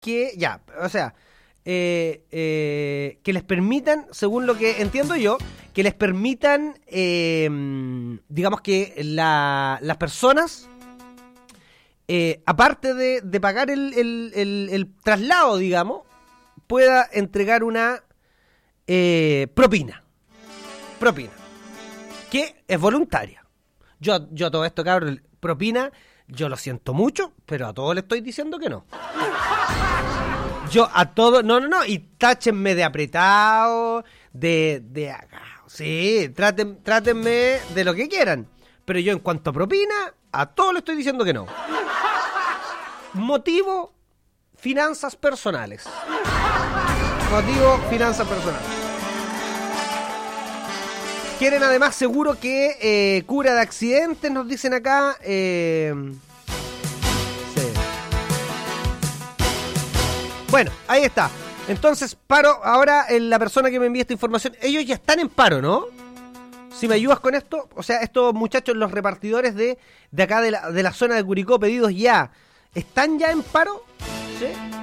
que, que les permitan, según lo que entiendo yo, que les permitan, digamos que las personas, aparte de pagar el traslado, digamos, pueda entregar una propina, que es voluntaria. Yo a todo esto, cabrón, propina, yo lo siento mucho, pero a todos le estoy diciendo que no. Yo a todos, no, y táchenme de apretado, de acá. Sí, trátenme de lo que quieran. Pero yo en cuanto a propina, a todos le estoy diciendo que no. Motivo, finanzas personales. Quieren además seguro que cura de accidentes, nos dicen acá. Bueno, ahí está. Entonces, paro. Ahora, la persona que me envía esta información, ellos ya están en paro, ¿no? Si me ayudas con esto, o sea, estos muchachos, los repartidores de acá de la zona de Curicó, pedidos ya, ¿están ya en paro? ¿Sí?